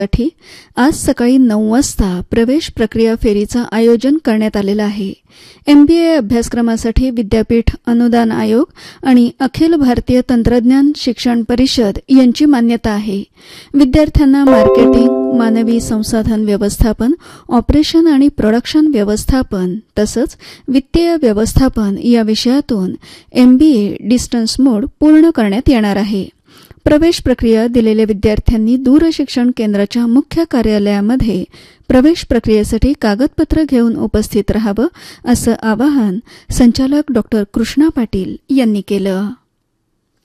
साठी आज सकाळी 9 वाजता प्रवेश प्रक्रिया फेरीचं आयोजन करण्यात आलेलं आहे. MBA अभ्यासक्रमासाठी विद्यापीठ अनुदान आयोग आणि अखिल भारतीय तंत्रज्ञान शिक्षण परिषद यांची मान्यता आहे. विद्यार्थ्यांना मार्केटिंग, मानवी संसाधन व्यवस्थापन, ऑपरेशन आणि प्रोडक्शन व्यवस्थापन तसंच वित्तीय व्यवस्थापन या विषयातून MBA डिस्टन्स मोड पूर्ण करण्यात येणार आहे. प्रवेश प्रक्रिया दिलेल्या विद्यार्थ्यांनी दूरशिक्षण केंद्राच्या मुख्य कार्यालयामध्ये प्रवेश प्रक्रियेसाठी कागदपत्र घेऊन उपस्थित राहावं असं आवाहन संचालक डॉ. कृष्णा पाटील यांनी केलं.